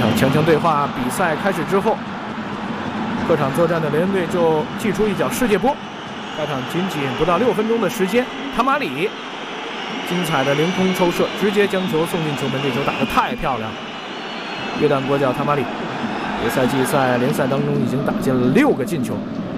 场强强对话比赛开始之后，客场作战的联队就祭出一脚世界波。开场仅不到6分钟的时间，塔马里精彩的凌空抽射，直接将球送进球门。这球打得太漂亮了！约旦国脚塔马里，这个赛季在联赛当中已经打进了6个进球。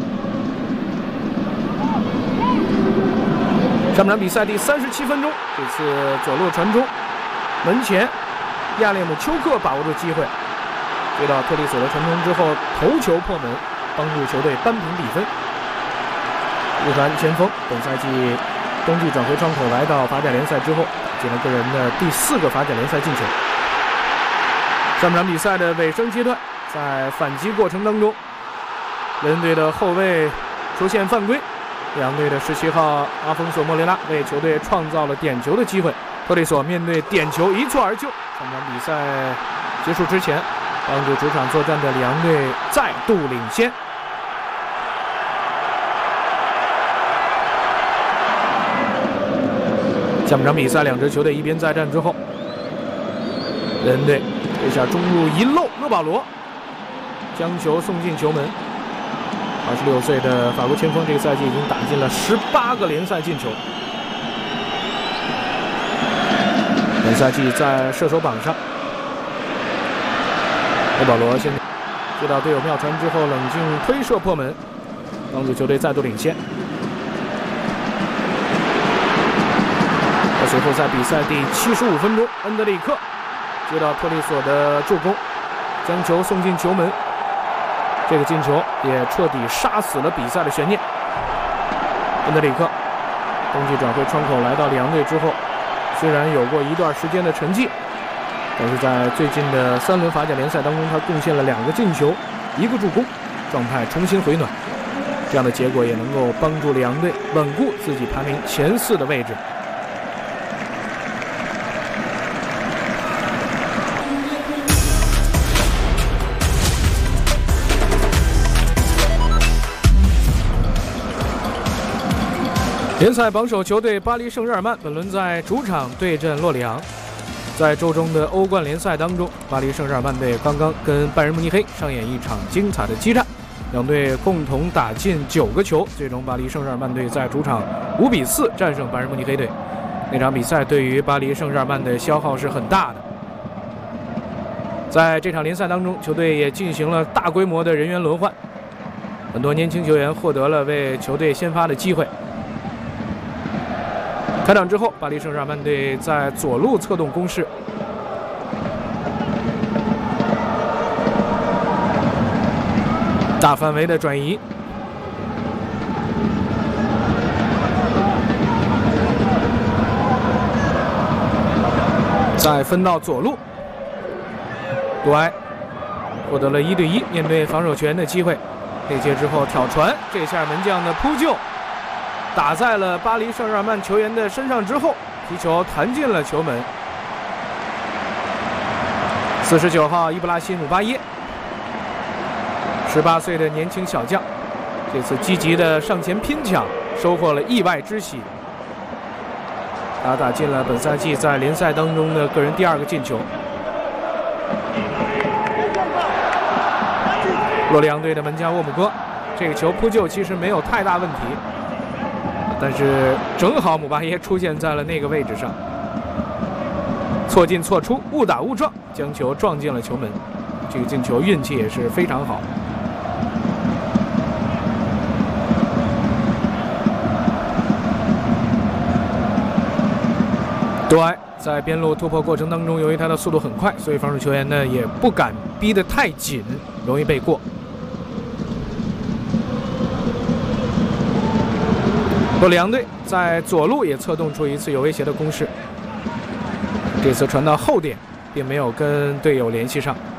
上半场比赛第37分钟，这次左路传中，门前亚列姆丘克把握住机会，接到特里索的传中之后，头球破门，帮助球队扳平比分。入传前锋，本赛季冬季转会窗口来到法甲联赛之后，打进了个人的第4个法甲联赛进球。上半场比赛的尾声阶段，在反击过程当中，人队的后卫出现犯规，两队的17号阿丰索莫雷拉为球队创造了点球的机会。特里索面对点球一蹴而就。上场比赛结束之前，帮助主场作战的里昂队再度领先。下半场比赛，两支球队一边再战之后，人队这下中路一漏，勒保罗将球送进球门。26岁的法国前锋这个赛季已经打进了18个联赛进球。本赛季在射手榜上，勒保罗现在接到队友妙传之后，冷静推射破门，帮助球队再度领先。随后在比赛第75分钟，恩德里克接到特里索的助攻，将球送进球门。这个进球也彻底杀死了比赛的悬念。恩德里克冬季转会窗口来到里昂队之后，虽然有过一段时间的沉寂，但是在最近的3轮法甲联赛当中，他贡献了2个进球，1个助攻，状态重新回暖。这样的结果也能够帮助里昂队稳固自己排名前4的位置。联赛榜首球队巴黎圣日耳曼本轮在主场对阵洛里昂。在周中的欧冠联赛当中，巴黎圣日耳曼队刚刚跟拜仁慕尼黑上演一场精彩的激战，两队共同打进9个球，最终巴黎圣日耳曼队在主场5比4战胜拜仁慕尼黑队。那场比赛对于巴黎圣日耳曼的消耗是很大的。在这场联赛当中，球队也进行了大规模的人员轮换，很多年轻球员获得了为球队先发的机会。开场之后，巴黎圣日耳曼队在左路策动攻势，大范围的转移，再分到左路，杜埃获得了1对1面对防守球员的机会，内接之后挑传，这下门将的扑救打在了巴黎圣日耳曼球员的身上之后，皮球弹进了球门。49号伊布拉辛姆巴耶，18岁的年轻小将，这次积极的上前拼抢，收获了意外之喜。他打进了本赛季在联赛当中的个人第2个进球。洛里昂队的门将沃姆戈，这个球扑救其实没有太大问题，但是正好姆巴耶出现在了那个位置上，错进错出，误打误撞，将球撞进了球门。这个进球运气也是非常好。杜埃在边路突破过程当中，由于他的速度很快，所以防守球员呢也不敢逼得太紧，容易被过。洛里昂队在左路也策动出一次有威胁的攻势，这次传到后点，并没有跟队友联系上。